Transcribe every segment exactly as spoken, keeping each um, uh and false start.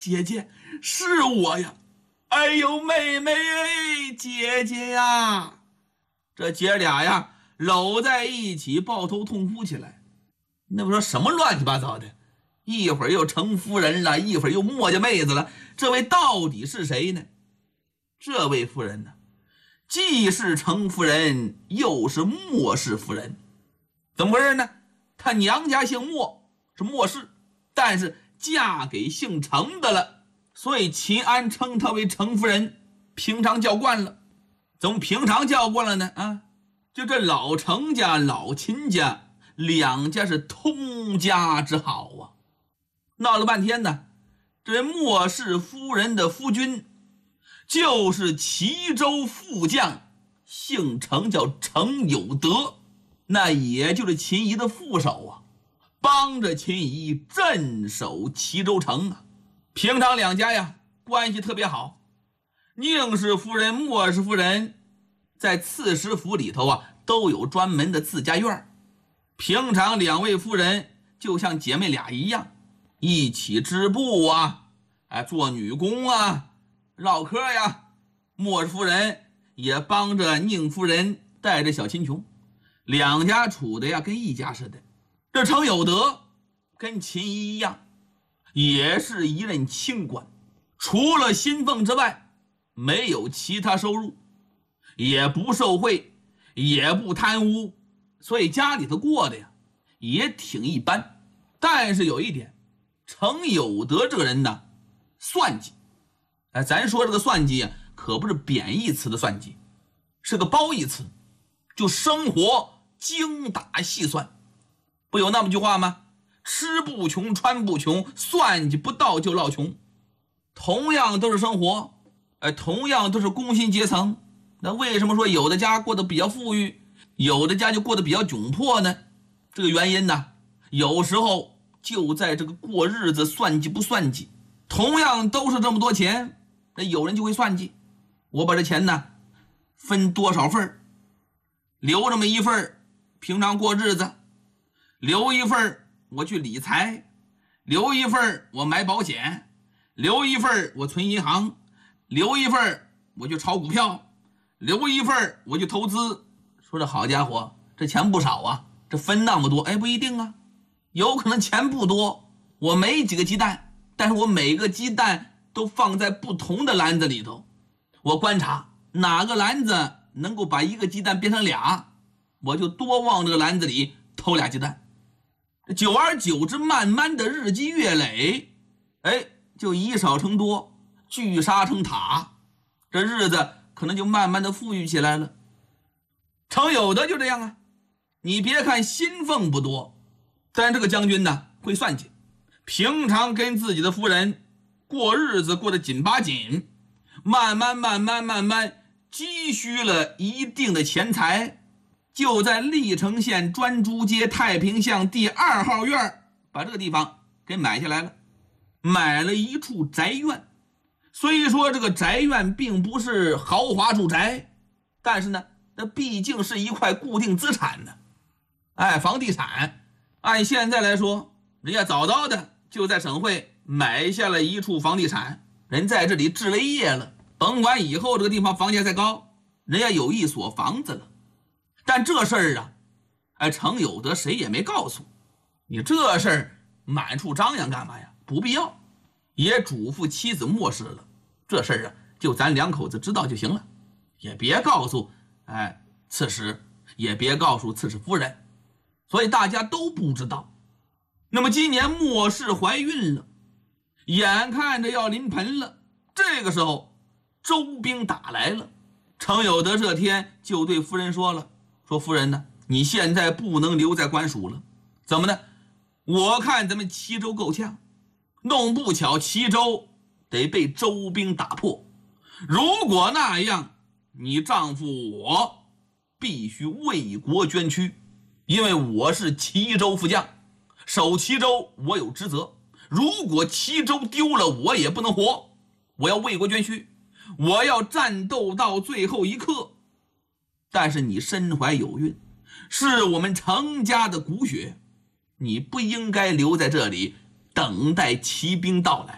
姐姐，是我呀！哎呦，妹妹，姐姐呀！这姐俩呀，搂在一起，抱头痛哭起来。那不说什么乱七八糟的，一会儿又程夫人了，一会儿又墨家妹子了，这位到底是谁呢？这位夫人呢，既是程夫人，又是墨氏夫人。怎么回事呢？她娘家姓墨，是墨氏，但是嫁给姓程的了，所以秦安称她为程夫人，平常叫惯了。怎么平常叫惯了呢？啊，就这老程家老秦家两家是通家之好啊。闹了半天呢，这墨氏夫人的夫君就是齐州副将，姓程，叫程有德，那也就是秦仪的副手啊，帮着秦仪镇守齐州城啊。平常两家呀关系特别好，宁氏夫人、墨氏夫人在刺史府里头啊都有专门的自家院，平常两位夫人就像姐妹俩一样，一起织布啊，哎，做女工啊，唠嗑呀。墨氏夫人也帮着宁夫人带着小秦琼，两家处的呀跟一家似的。这程有德跟秦仪一样，也是一任清官，除了薪俸之外没有其他收入，也不受贿，也不贪污，所以家里头过的呀也挺一般。但是有一点，程有德这个人呢算计。哎，咱说这个算计啊可不是贬义词的算计，是个褒义词，就生活精打细算。不有那么句话吗？吃不穷，穿不穷，算计不到就落穷。同样都是生活，哎，同样都是工薪阶层，那为什么说有的家过得比较富裕，有的家就过得比较窘迫呢？这个原因呢，有时候就在这个过日子算计不算计。同样都是这么多钱，那有人就会算计，我把这钱呢分多少份，留这么一份平常过日子，留一份我去理财，留一份我买保险，留一份我存银行，留一份我去炒股票，留一份我去投资。说这好家伙，这钱不少啊，这分那么多，哎，不一定啊，有可能钱不多，我没几个鸡蛋，但是我每个鸡蛋都放在不同的篮子里头，我观察哪个篮子能够把一个鸡蛋变成俩，我就多往这个篮子里投俩鸡蛋。久而久之，慢慢的日积月累，哎，就以少成多，聚沙成塔，这日子可能就慢慢的富裕起来了。程有德就这样啊，你别看薪俸不多，但这个将军呢会算计，平常跟自己的夫人过日子过得紧巴紧，慢慢慢慢慢慢积蓄了一定的钱财，就在历城县专诸街太平巷第二号院把这个地方给买下来了，买了一处宅院。虽说这个宅院并不是豪华住宅，但是呢那毕竟是一块固定资产呢。哎，房地产按现在来说，人家早早的就在省会买下了一处房地产，人在这里置了业了，甭管以后这个地方房价再高，人家有一所房子了。但这事儿啊，哎，程有德谁也没告诉你，这事儿满处张扬干嘛呀？不必要。也嘱咐妻子墨氏了，这事儿啊就咱两口子知道就行了，也别告诉哎刺史，也别告诉刺史夫人，所以大家都不知道。那么今年墨氏怀孕了，眼看着要临盆了，这个时候周兵打来了。程有德这天就对夫人说了，说夫人呢，你现在不能留在官署了。怎么呢？我看咱们齐州够呛，弄不巧齐州得被周兵打破。如果那样，你丈夫我必须为国捐躯，因为我是齐州副将，守齐州我有职责。如果齐州丢了，我也不能活，我要为国捐躯，我要战斗到最后一刻。但是你身怀有孕，是我们程家的骨血，你不应该留在这里等待骑兵到来，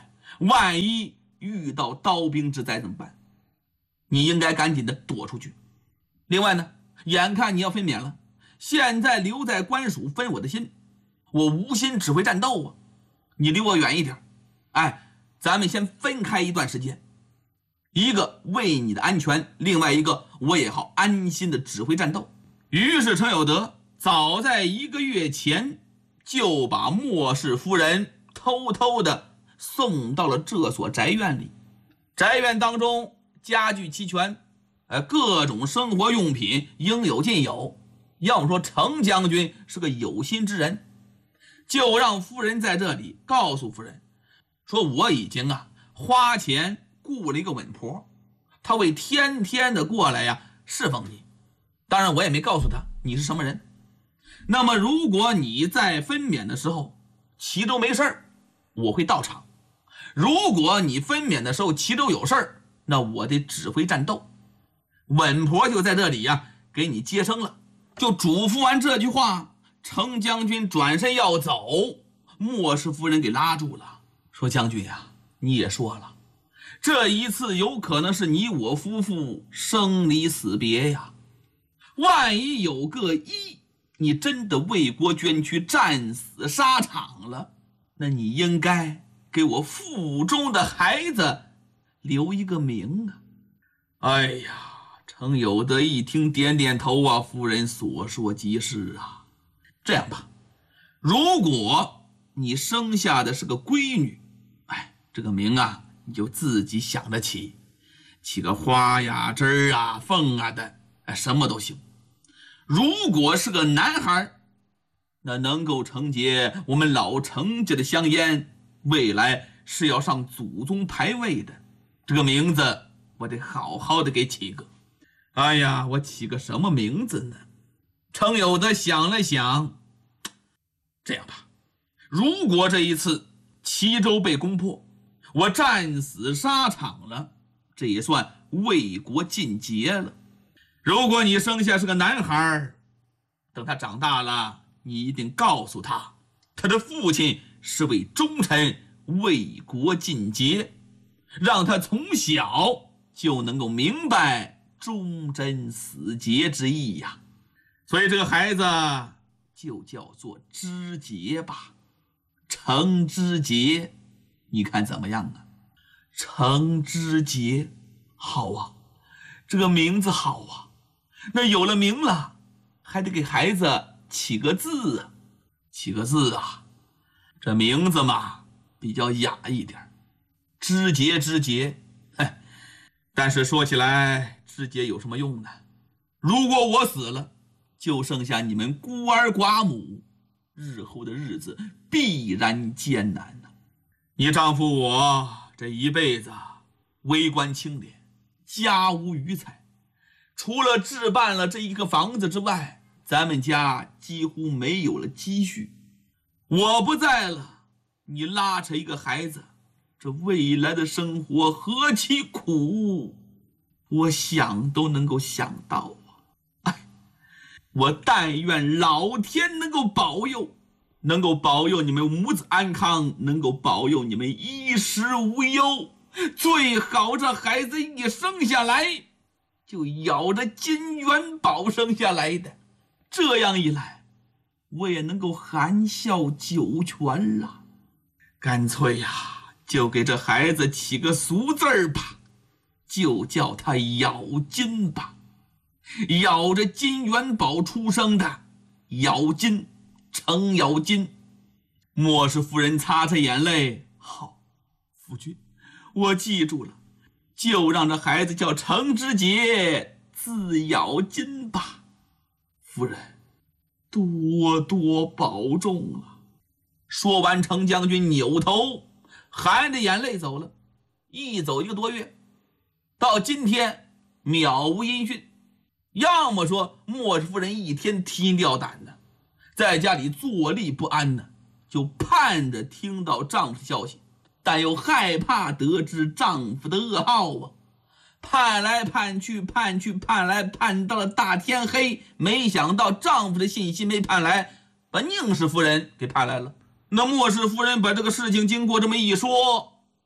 万一遇到刀兵之灾怎么办？你应该赶紧的躲出去。另外呢，眼看你要分娩了，现在留在官署分我的心，我无心指挥战斗啊，你离我远一点。哎，咱们先分开一段时间，一个为你的安全，另外一个我也好安心的指挥战斗。于是程有德早在一个月前就把莫氏夫人偷偷的送到了这所宅院里。宅院当中家具齐全，呃，各种生活用品应有尽有。要么说程将军是个有心之人，就让夫人在这里告诉夫人说，我已经啊花钱雇了一个稳婆，他会天天的过来呀侍奉你。当然我也没告诉他你是什么人。那么如果你在分娩的时候脐州没事儿，我会到场；如果你分娩的时候脐州有事儿，那我得指挥战斗。稳婆就在这里呀给你接生了。就嘱咐完这句话，程将军转身要走，莫氏夫人给拉住了，说将军呀，你也说了，这一次有可能是你我夫妇生离死别呀，万一有个一你真的为国捐躯战死沙场了，那你应该给我腹中的孩子留一个名啊。哎呀，程有德一听点点头啊，夫人所说极是啊。这样吧，如果你生下的是个闺女，哎，这个名啊你就自己想着起，起个花呀枝儿啊凤啊的，哎，什么都行。如果是个男孩，那能够承接我们老程家的香烟，未来是要上祖宗牌位的，这个名字我得好好的给起个。哎呀，我起个什么名字呢？程有德想了想，这样吧，如果这一次齐州被攻破，我战死沙场了，这也算为国尽节了。如果你生下是个男孩，等他长大了，你一定告诉他，他的父亲是为忠臣为国尽节，让他从小就能够明白忠贞死节之意呀。所以这个孩子就叫做知节吧，程知节，你看怎么样啊？程知节，好啊，这个名字好啊。那有了名了，还得给孩子起个字啊，起个字啊，这名字嘛比较雅一点，知节知节，哎，但是说起来，知节有什么用呢？如果我死了，就剩下你们孤儿寡母，日后的日子必然艰难呐。你丈夫我这一辈子为官清廉，家无余财，除了置办了这一个房子之外，咱们家几乎没有了积蓄。我不在了，你拉扯一个孩子，这未来的生活何其苦，我想都能够想到啊！哎，我但愿老天能够保佑，能够保佑你们母子安康，能够保佑你们衣食无忧。最好这孩子一生下来就咬着金元宝生下来的，这样一来我也能够含笑九泉了。干脆呀、啊，就给这孩子起个俗字儿吧，就叫他咬金吧，咬着金元宝出生的咬金，程咬金。莫氏夫人擦擦眼泪，好，夫君，我记住了，就让这孩子叫程知节，字咬金吧。夫人多多保重啊。说完，程将军扭头含着眼泪走了。一走一个多月，到今天渺无音讯。要么说莫氏夫人一天提心吊胆的，在家里坐立不安呢，就盼着听到丈夫的消息，但又害怕得知丈夫的噩耗啊。盼来盼去盼去盼来盼到了大天黑，没想到丈夫的信息没盼来，把宁氏夫人给盼来了。那莫氏夫人把这个事情经过这么一说，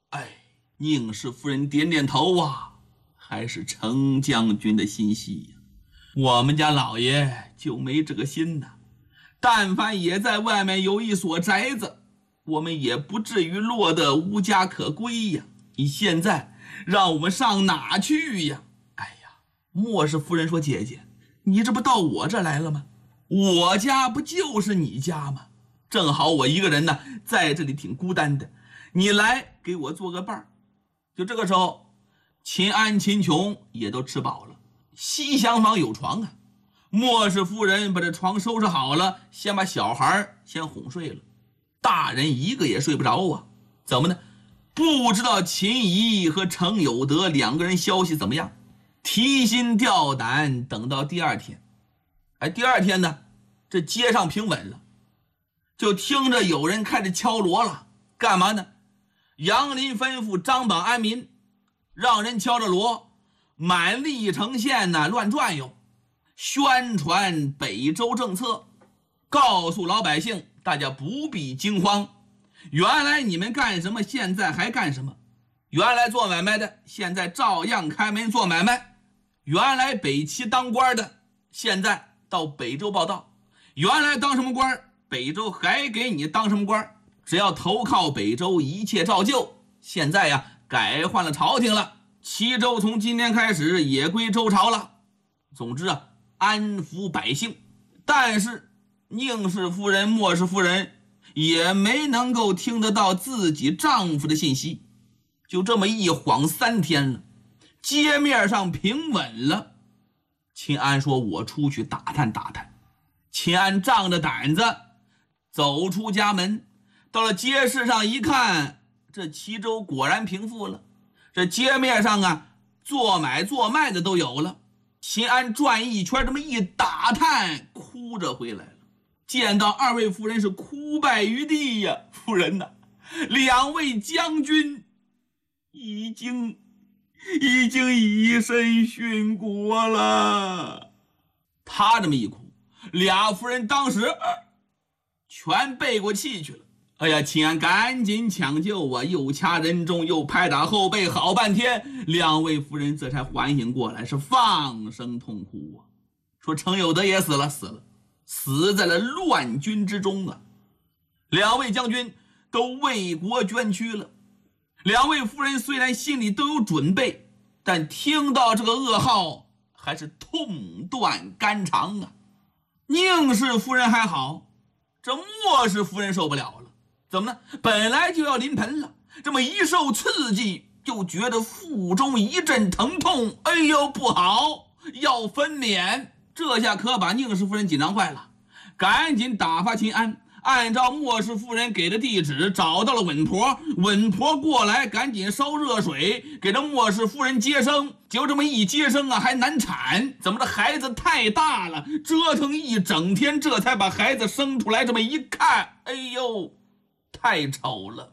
哎，宁氏夫人点点头啊，还是程将军的心细呀。我们家老爷就没这个心呐，但凡也在外面有一所宅子，我们也不至于落得无家可归呀。你现在让我们上哪去呀？哎呀，莫氏夫人说，姐姐，你这不到我这来了吗？我家不就是你家吗？正好我一个人呢，在这里挺孤单的，你来给我做个伴儿。就这个时候，秦安、秦琼也都吃饱了，西厢房有床啊。莫氏夫人把这床收拾好了，先把小孩先哄睡了，大人一个也睡不着啊。怎么呢？不知道秦怡和程有德两个人消息怎么样，提心吊胆等到第二天。哎，第二天呢，这街上平稳了，就听着有人开始敲锣了。干嘛呢？杨林吩咐张榜安民，让人敲着锣，满历城县呢乱转悠，宣传北周政策，告诉老百姓大家不必惊慌。原来你们干什么，现在还干什么？原来做买卖的，现在照样开门做买卖；原来北齐当官的，现在到北周报道；原来当什么官，北周还给你当什么官。只要投靠北周，一切照旧。现在呀，改换了朝廷了，齐州从今天开始也归周朝了。总之啊，安抚百姓。但是宁氏夫人、莫氏夫人也没能够听得到自己丈夫的信息。就这么一晃三天了，街面上平稳了。秦安说，我出去打探打探。秦安仗着胆子走出家门，到了街市上一看，这齐州果然平复了，这街面上啊，做买做卖的都有了。秦安转一圈，这么一打探，哭着回来了，见到二位夫人是哭败于地呀。夫人呐，两位将军已经已经以身殉国了。他这么一哭，俩夫人当时、呃、全背过气去了。哎呀，秦安赶紧抢救啊，又掐人中，又拍打后背，好半天，两位夫人这才缓醒过来，是放声痛哭啊，说程有德也死了，死了，死在了乱军之中啊。两位将军都为国捐躯了。两位夫人虽然心里都有准备，但听到这个噩耗还是痛断肝肠啊。宁氏夫人还好，这莫氏夫人受不了了。怎么呢？本来就要临盆了，这么一受刺激，就觉得腹中一阵疼痛，哎呦不好，要分娩。这下可把宁氏夫人紧张坏了，赶紧打发秦安，按照莫氏夫人给的地址找到了稳婆，稳婆过来赶紧烧热水给这莫氏夫人接生。就这么一接生啊，还难产，怎么这孩子太大了，折腾一整天，这才把孩子生出来。这么一看，哎呦太丑了。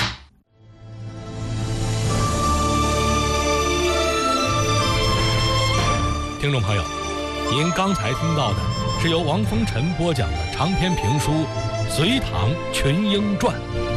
听众朋友，您刚才听到的是由王风尘播讲的长篇评书《隋唐群英传》。